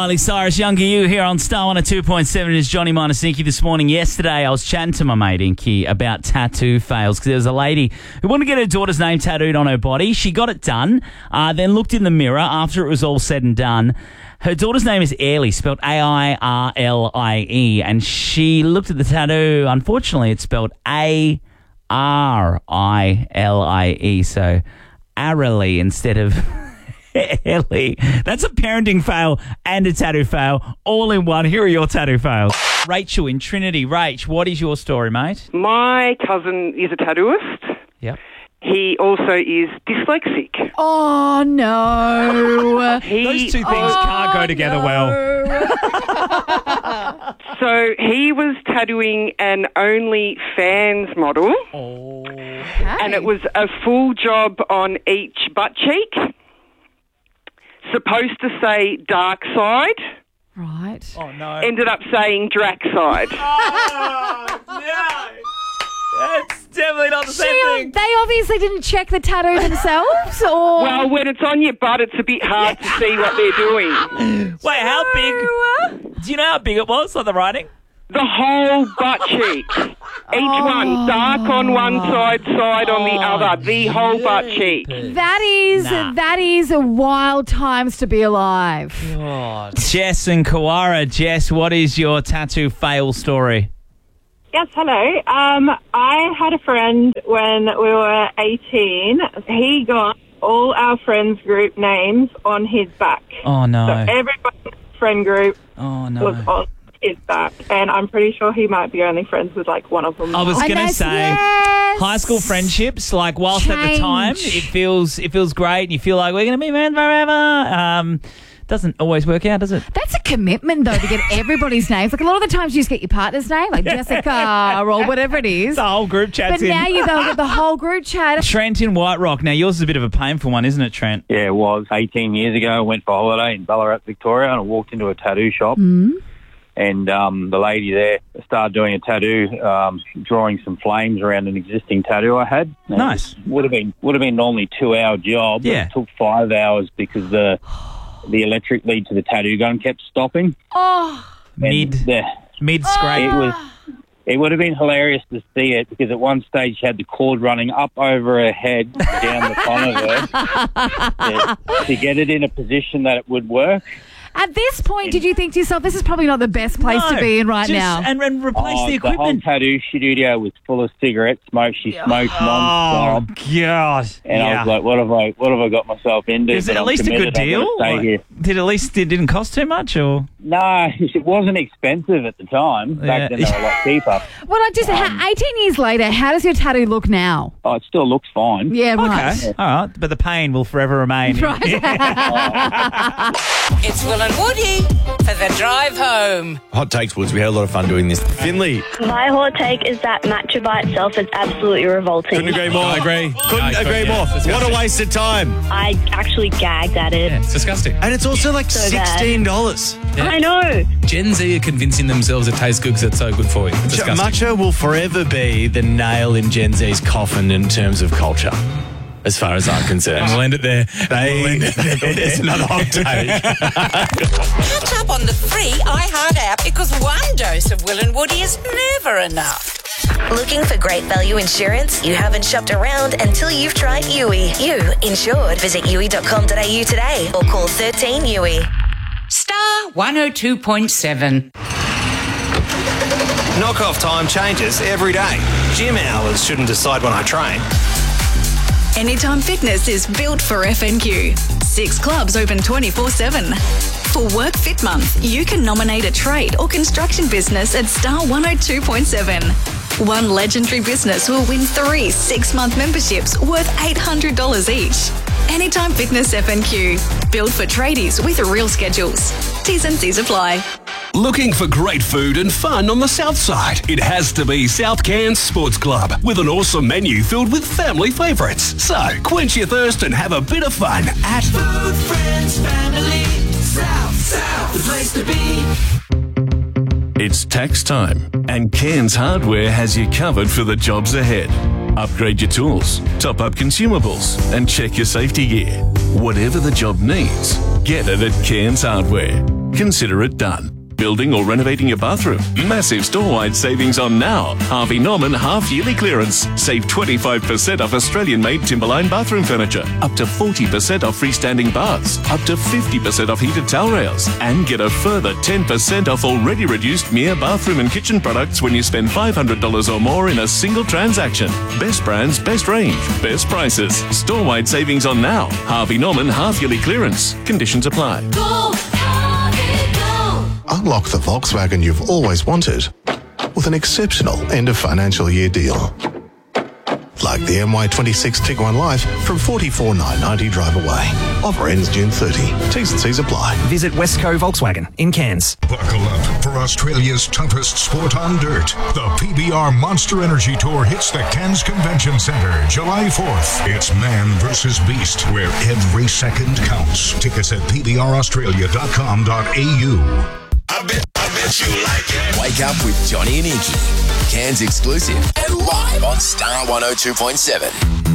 Miley Cyrus, Younger You here on Star 102.7 is Johnny minus Inky this morning. Yesterday, I was chatting to my mate Inky about tattoo fails because there was a lady who wanted to get her daughter's name tattooed on her body. She got it done, then looked in the mirror after it was all said and done. Her daughter's name is Airlie, spelled A-I-R-L-I-E, and she looked at the tattoo. Unfortunately, it's spelled A-R-I-L-I-E, so Arily instead of Ellie. That's a parenting fail and a tattoo fail all in one. Here are your tattoo fails. Rachel in Trinity. Rach, what is your story, mate? My cousin is a tattooist. Yep. He also is dyslexic. Oh, no. Those two things can't go together well. So he was tattooing an OnlyFans model. Oh. And it was a full job on each butt cheek. Supposed to say dark side. Right. Oh, no. Ended up saying drac side. Oh, no. That's definitely not the same thing. They obviously didn't check the tattoo themselves, or... Well, when it's on your butt, it's a bit hard to see what they're doing. Wait, how big? Do you know how big it was, like the writing? The whole butt cheek. Each one, dark on one side on the other. The whole butt cheek. That is a wild times to be alive. Oh. Jess and Kawara. Jess, what is your tattoo fail story? Yes, hello. I had a friend when we were 18. He got all our friends' group names on his back. Oh, no. So everybody's friend group was on his back. And I'm pretty sure he might be only friends with, like, one of them. I was going to say, yes. high school friendships, like, whilst at the time, it feels great and you feel like we're going to be friends forever. Doesn't always work out, does it? That's a commitment, though, to get everybody's names. Like, a lot of the times you just get your partner's name, like Jessica or whatever it is. The whole group chat's But in. now you go get the whole group chat. Trent in White Rock. Now, yours is a bit of a painful one, isn't it, Trent? Yeah, it was. 18 years ago, I went for holiday in Ballarat, Victoria, and I walked into a tattoo shop. Mm. And the lady there started doing a tattoo, drawing some flames around an existing tattoo I had. And nice. Would have been only 2-hour job. Yeah. It took 5 hours because the electric lead to the tattoo gun kept stopping. Oh. Mid scrape. It would have been hilarious to see it because at one stage she had the cord running up over her head, down the front of her, to get it in a position that it would work. At this point, did you think to yourself, this is probably not the best place to be in right now? And replace the equipment. The whole tattoo studio was full of cigarette smoke. She smoked non-stop. Oh, God. And I was like, what have I got myself into? Is it at least a good deal? It didn't cost too much, or? No, it wasn't expensive at the time. Back then they were a lot cheaper. Well, 18 years later, how does your tattoo look now? Oh, it still looks fine. Yeah, right. Okay, all right. But the pain will forever remain. Right. It's Will and Woody for the drive home. Hot takes, Woods. We had a lot of fun doing this. Finley. My hot take is that matcha by itself is absolutely revolting. Couldn't agree more. I agree. Couldn't agree more. What a waste of time. I actually gagged at it. It's disgusting. And it's also like So bad. $16. Yeah. I know. Gen Z are convincing themselves it tastes good because it's so good for you. It's disgusting. Matcha will forever be the nail in Gen Z's coffin in terms of culture, as far as I'm concerned. And we'll end it there. It's another hot take. Catch up on the free iHeart app because one dose of Will and Woody is never enough. Looking for great value insurance? You haven't shopped around until you've tried Yui. You insured. Visit yui.com.au today or call 13 Yui. Star 102.7. Knock-off time changes every day. Gym hours shouldn't decide when I train. Anytime Fitness is built for FNQ. 6 clubs open 24/7. For Work Fit Month, you can nominate a trade or construction business at Star 102.7. One legendary business will win 3 6-month memberships worth $800 each. Anytime Fitness FNQ. Built for tradies with real schedules. T's and C's apply. Looking for great food and fun on the South Side? It has to be South Cairns Sports Club with an awesome menu filled with family favourites. So quench your thirst and have a bit of fun at Food, Friends, Family, South, the place to be. It's tax time, and Cairns Hardware has you covered for the jobs ahead. Upgrade your tools, top up consumables, and check your safety gear. Whatever the job needs, get it at Cairns Hardware. Consider it done. Building or renovating your bathroom? Massive store-wide savings on Now. Harvey Norman half-yearly clearance. Save 25% off Australian-made Timberline bathroom furniture. Up to 40% off freestanding baths. Up to 50% off heated towel rails. And get a further 10% off already reduced Mia bathroom and kitchen products when you spend $500 or more in a single transaction. Best brands, best range, best prices. Store-wide savings on Now. Harvey Norman half-yearly clearance. Conditions apply. Unlock the Volkswagen you've always wanted with an exceptional end of financial year deal. Like the MY26 Tiguan Life from $44,990 drive away. Offer ends June 30. T's and C's apply. Visit Westco Volkswagen in Cairns. Buckle up for Australia's toughest sport on dirt. The PBR Monster Energy Tour hits the Cairns Convention Centre July 4th. It's man versus beast, where every second counts. Tickets at pbraustralia.com.au. I bet you like it. Wake up with Johnny and Inky. Cairns exclusive and live on Star 102.7.